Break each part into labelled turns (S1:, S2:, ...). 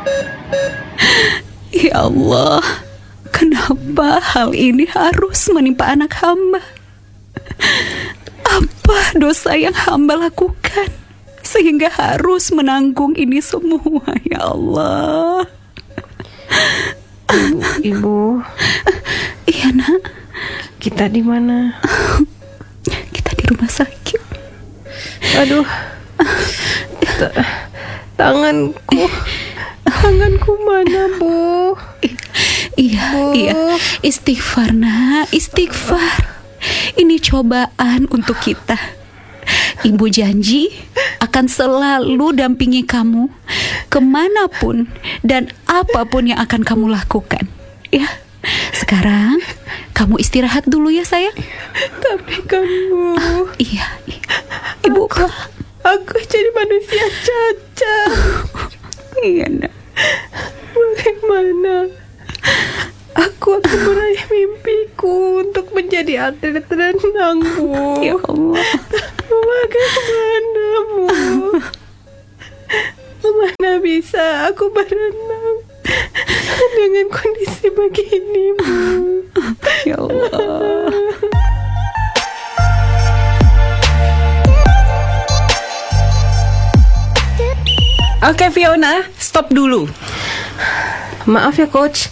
S1: Ya Allah, kenapa hal ini harus menimpa anak hamba? Apa dosa yang hamba lakukan sehingga harus menanggung ini semua, ya Allah?
S2: Ibu.
S1: Iya, Nak.
S2: Kita di mana?
S1: Kita di rumah sakit.
S2: Aduh. Tanganku mana, Bu?
S1: Iya,
S2: Bu.
S1: iya. Istighfar, Nak. Istighfar. Ini cobaan untuk kita. Ibu janji akan selalu dampingi kamu kemanapun dan apapun yang akan kamu lakukan. Ya, sekarang kamu istirahat dulu ya sayang.
S2: Tapi kan, Bu,
S1: Iya. Ibu
S2: aku jadi manusia cacat.
S1: Iya, Nak.
S2: Bagaimana aku akan meraih mimpiku untuk menjadi atlet renang, Bu?
S1: Ya Allah.
S2: Bagaimana, Bu? Mana bisa aku berenang dengan kondisi begini, Bu?
S1: Ya Allah.
S3: Oke Fiona, stop dulu.
S2: Maaf ya, Coach.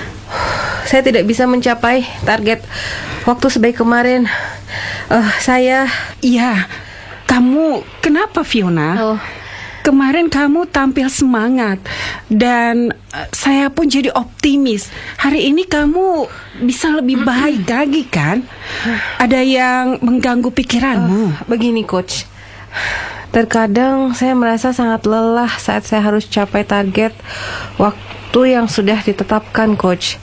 S2: Saya tidak bisa mencapai target waktu sebaik kemarin. Saya...
S3: Iya, kamu kenapa Fiona? Kemarin kamu tampil semangat dan saya pun jadi optimis. Hari ini kamu bisa lebih baik lagi kan? Ada yang mengganggu pikiranmu?
S2: Begini, Coach. Terkadang saya merasa sangat lelah saat saya harus capai target waktu yang sudah ditetapkan, Coach.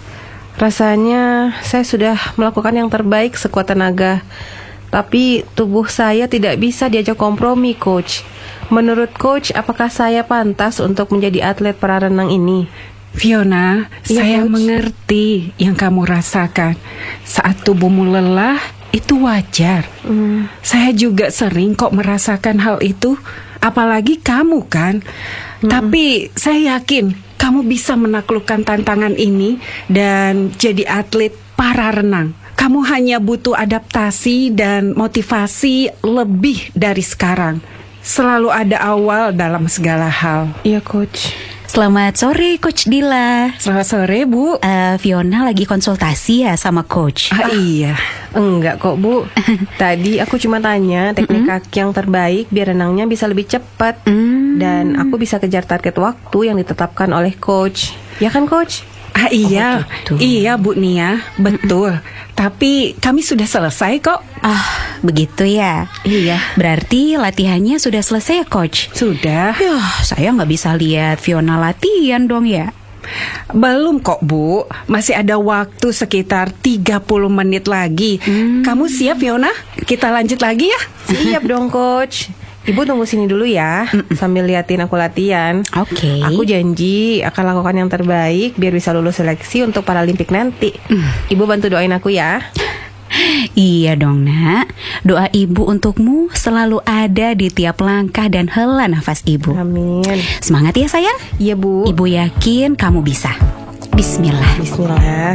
S2: Rasanya saya sudah melakukan yang terbaik sekuat tenaga, tapi tubuh saya tidak bisa diajak kompromi, Coach. Menurut Coach, apakah saya pantas untuk menjadi atlet para renang ini?
S3: Fiona,
S2: Iya,
S3: saya
S2: Coach.
S3: mengerti yang kamu rasakan. Saat tubuhmu lelah, itu wajar. Saya juga sering kok merasakan hal itu. Apalagi kamu kan. Tapi saya yakin kamu bisa menaklukkan tantangan ini dan jadi atlet para renang. Kamu hanya butuh adaptasi dan motivasi lebih dari sekarang. Selalu ada awal dalam segala hal.
S2: Iya, Coach.
S1: Selamat sore, Coach Dila.
S3: Selamat sore, Bu.
S1: Fiona lagi konsultasi ya sama Coach.
S3: Iya.
S2: Enggak kok, Bu. Tadi aku cuma tanya teknik kaki yang terbaik biar renangnya bisa lebih cepat. Dan aku bisa kejar target waktu yang ditetapkan oleh Coach. Ya kan, Coach?
S3: Iya.
S1: gitu.
S3: Iya, Bu Nia. Betul. Tapi kami sudah selesai kok.
S1: Begitu ya.
S3: Iya.
S1: Berarti latihannya sudah selesai ya, Coach?
S3: Sudah.
S1: Saya nggak bisa lihat Fiona latihan dong ya.
S3: Belum kok, Bu. Masih ada waktu sekitar 30 menit lagi. Kamu siap, Fiona? Kita lanjut lagi ya?
S2: Siap dong, Coach. Ibu tunggu sini dulu ya, sambil liatin aku latihan.
S1: Oke.
S2: Aku janji akan lakukan yang terbaik biar bisa lulus seleksi untuk Paralimpik nanti. Ibu bantu doain aku ya.
S1: Iya dong, Nak. Doa ibu untukmu selalu ada di tiap langkah dan hela nafas ibu.
S2: Amin.
S1: Semangat ya sayang.
S2: Iya, Bu.
S1: Ibu yakin kamu bisa. Bismillah.
S2: Bismillah.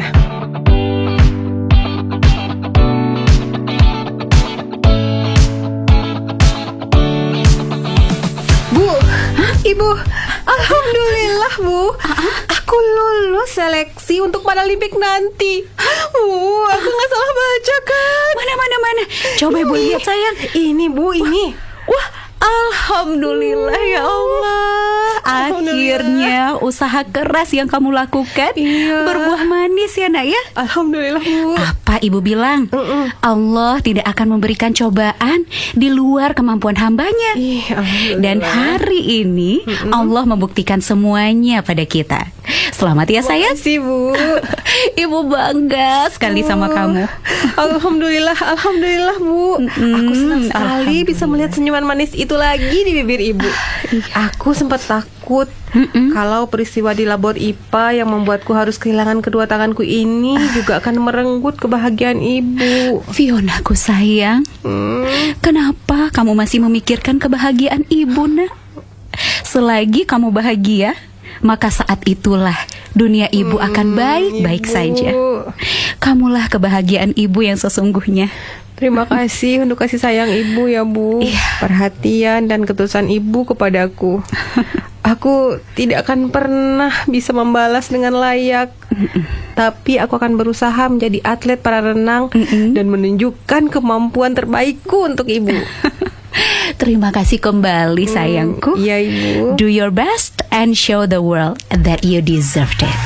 S2: Bu, Ibu, alhamdulillah, Bu. Aku lulus seleksi untuk Paralimpik nanti. Aku nggak salah baca kan?
S1: Mana. Coba ibu lihat sayang.
S2: Ini, Bu, ini.
S1: Wah, alhamdulillah ya Allah. Akhirnya usaha keras yang kamu lakukan berbuah manis ya, Nak ya.
S2: Alhamdulillah, Bu.
S1: Apa ibu bilang? Allah tidak akan memberikan cobaan di luar kemampuan hambanya.
S2: Alhamdulillah.
S1: Dan hari ini Allah membuktikan semuanya pada kita. Selamat ya sayang.
S2: Makasih, Bu.
S1: Ibu bangga sekali sama kamu.
S2: Alhamdulillah, Bu. Aku senang sekali bisa melihat senyuman manis itu lagi di bibir Ibu. Aku sempat takut kalau peristiwa di labor IPA yang membuatku harus kehilangan kedua tanganku ini juga akan merenggut kebahagiaan Ibu.
S1: Fionaku sayang, kenapa kamu masih memikirkan kebahagiaan ibu, Nak? Selagi kamu bahagia, maka saat itulah dunia ibu akan baik-baik
S2: Ibu.
S1: saja. Kamulah kebahagiaan ibu yang sesungguhnya.
S2: Terima kasih untuk kasih sayang ibu ya Bu.
S1: Iya.
S2: Perhatian dan ketulusan ibu kepadaku. Aku tidak akan pernah bisa membalas dengan layak. Tapi aku akan berusaha menjadi atlet para renang dan menunjukkan kemampuan terbaikku untuk ibu.
S1: Terima kasih kembali sayangku.
S2: Iya ibu.
S1: Do your best and show the world that you deserved it.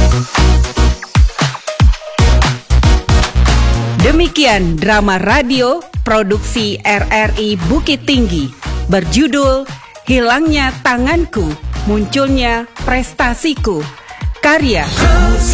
S3: Demikian drama radio produksi RRI Bukit Tinggi berjudul Hilangnya Tanganku, Munculnya Prestasiku, karya